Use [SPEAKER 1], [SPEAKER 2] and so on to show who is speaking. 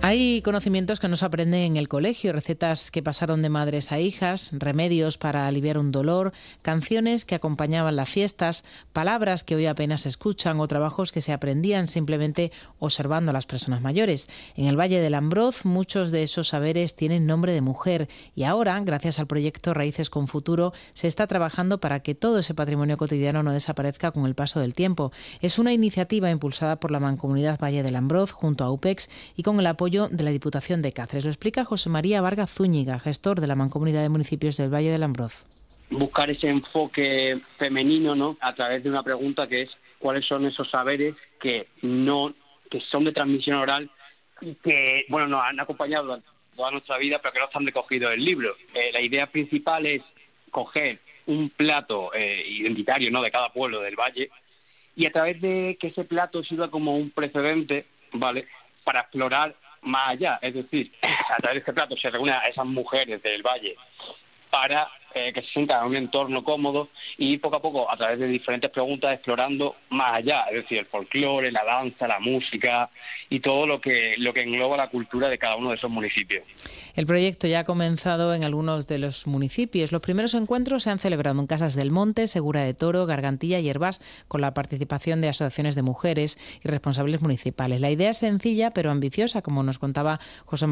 [SPEAKER 1] Hay conocimientos que no se aprenden en el colegio, recetas que pasaron de madres a hijas, remedios para aliviar un dolor, canciones que acompañaban las fiestas, palabras que hoy apenas se escuchan o trabajos que se aprendían simplemente observando a las personas mayores. En el Valle del Ambroz, muchos de esos saberes tienen nombre de mujer y ahora, gracias al proyecto Raíces con Futuro, se está trabajando para que todo ese patrimonio cotidiano no desaparezca con el paso del tiempo. Es una iniciativa impulsada por la Mancomunidad Valle del Ambroz junto a UPEX y con el apoyo de la Diputación de Cáceres. Lo explica José María Vargas Zúñiga, gestor de la Mancomunidad de Municipios del Valle del Ambroz.
[SPEAKER 2] Buscar ese enfoque femenino, ¿no?, a través de una pregunta que es cuáles son esos saberes que son de transmisión oral y que nos han acompañado durante toda nuestra vida, pero que no están recogidos en el libro. La idea principal es coger un plato identitario, ¿no?, de cada pueblo del valle, y a través de que ese plato sirva como un precedente, ¿vale?, para explorar más allá. Es decir, a través de este plato se reúnen a esas mujeres del valle para que se sientan en un entorno cómodo y poco a poco, a través de diferentes preguntas, explorando más allá, es decir, el folclore, la danza, la música y todo lo que engloba la cultura de cada uno de esos municipios.
[SPEAKER 1] El proyecto ya ha comenzado en algunos de los municipios. Los primeros encuentros se han celebrado en Casas del Monte, Segura de Toro, Gargantilla y Hervás, con la participación de asociaciones de mujeres y responsables municipales. La idea es sencilla pero ambiciosa, como nos contaba José